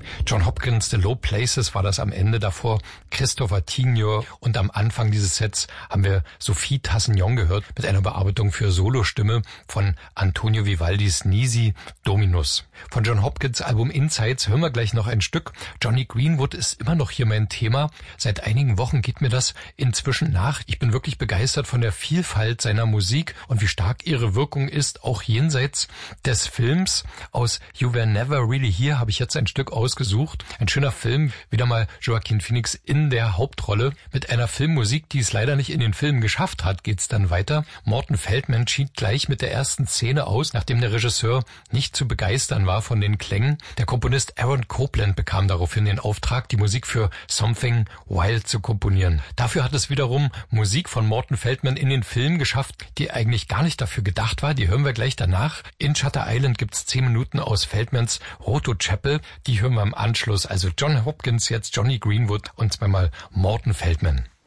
John Hopkins, The Low Places war das am Ende, davor Christopher Tignor und am Anfang dieses Sets haben wir Sophie Tassignon gehört mit einer Bearbeitung für Solostimme von Antonio Vivaldis Nisi Dominus. Von John Hopkins Album Insights hören wir gleich noch ein Stück. Johnny Greenwood ist immer noch hier mein Thema. Seit einigen Wochen geht mir das inzwischen nach. Ich bin wirklich begeistert von der Vielfalt seiner Musik und wie stark ihre Wirkung ist, auch jenseits des Films. Aus You Were Never Really Here habe ich jetzt ein Stück ausgesucht. Ein schöner Film, wieder mal Joaquin Phoenix in der Hauptrolle. Mit einer Filmmusik, die es leider nicht in den Film geschafft hat, geht's dann weiter. Morton Feldman schied gleich mit der ersten Szene aus, nachdem der Regisseur nicht zu begeistern war von den Klängen. Der Komponist Aaron Copland bekam daraufhin den Auftrag, die Musik für Something Wild zu komponieren. Dafür hat es wiederum Musik von Morton Feldman in den Film geschafft, die eigentlich gar nicht dafür gedacht war. Die hören wir gleich danach. In Shutter Island gibt's 10 Minuten aus Feldmans Roto Chapel. Die hören wir im Anschluss. Also John Hopkins, jetzt Johnny Greenwood und zweimal Morton Feldman.